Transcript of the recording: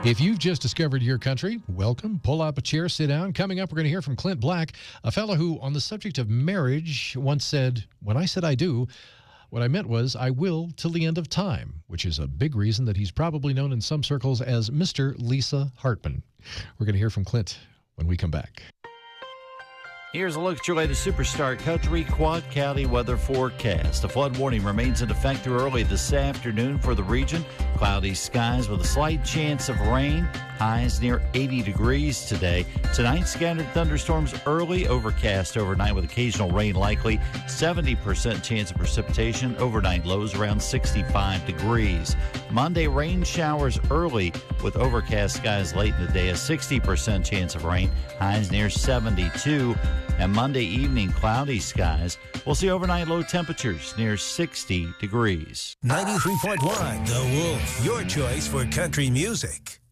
If you've just discovered your country, welcome. Pull up a chair, sit down. Coming up, we're going to hear from Clint Black, a fellow who, on the subject of marriage, once said, "When I said I do, what I meant was I will till the end of time," which is a big reason that he's probably known in some circles as Mr. Lisa Hartman. We're going to hear from Clint when we come back. Here's a look at your latest Superstar Country Quad County weather forecast. A flood warning remains in effect through early this afternoon for the region. Cloudy skies with a slight chance of rain. Highs near 80 degrees today. Tonight, scattered thunderstorms early, overcast overnight with occasional rain likely. 70% chance of precipitation. Overnight lows around 65 degrees. Monday, rain showers early with overcast skies late in the day. A 60% chance of rain. Highs near 72. And Monday evening, cloudy skies. We'll see overnight low temperatures near 60 degrees. 93.1 The Wolf, your choice for country music.